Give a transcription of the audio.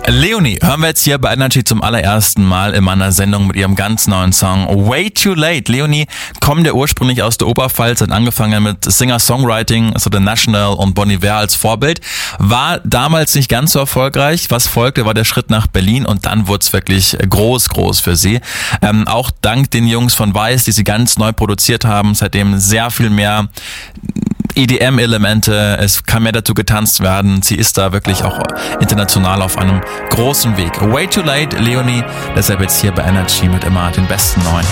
Leonie hören wir jetzt hier bei Energy zum allerersten Mal in meiner Sendung mit ihrem ganz neuen Song Way Too Late. Leonie kommt ja ursprünglich aus der Oberpfalz, hat angefangen mit Singer-Songwriting, also The National und Bon Iver als Vorbild, war damals nicht ganz so erfolgreich. Was folgte, war der Schritt nach Berlin und dann wurde es wirklich groß für sie. Auch dank den Jungs von Weiß, die sie ganz neu produziert haben, seitdem sehr viel mehr EDM-Elemente, es kann mehr dazu getanzt werden. Sie ist da wirklich auch international auf einem großen Weg. Way Too Late, Leonie, deshalb jetzt hier bei Energy mit immer den besten Neuen.